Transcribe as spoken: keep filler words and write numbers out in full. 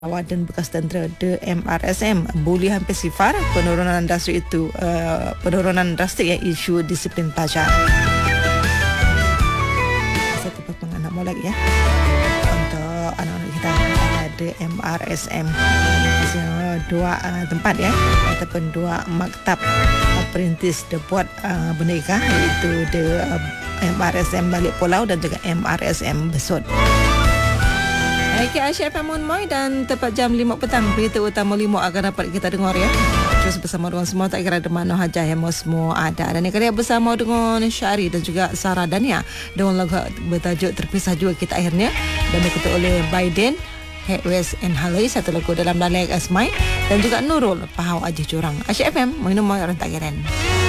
Wadan bekas tentera D M R S M buli hampir sifar, penurunan drastik itu uh, penurunan drastik ya isu disiplin pelajar. Saya tiba penganak mau lagi ya untuk anak-anak kita D M R S M, dua uh, tempat ya ataupun dua maktab uh, perintis dibuat uh, Berneka, iaitu D M R S M Balik Pulau dan juga M R S M Besut. K H F M Munmoi dan tepat jam lima petang berita utama lima akan dapat kita dengar ya. Terus bersama dengan semua tak kira di mana haja yang semua ada. Dan yang kali bersama dengan Syari dan juga Sarah Dania dengan lagu bertajuk Terpisah Juga Kita Akhirnya dan diketuk oleh Biden, West and Halai, satu lagu dalam Lalek Asmai dan juga Nurul Pahau Aji Curang. H F M Munmoi orang tak kira.